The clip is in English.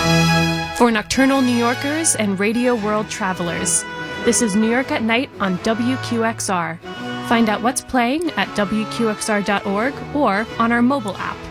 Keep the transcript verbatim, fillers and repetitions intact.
For nocturnal New Yorkers and radio world travelers, this is New York at Night on W Q X R. Find out what's playing at W Q X R dot org or on our mobile app.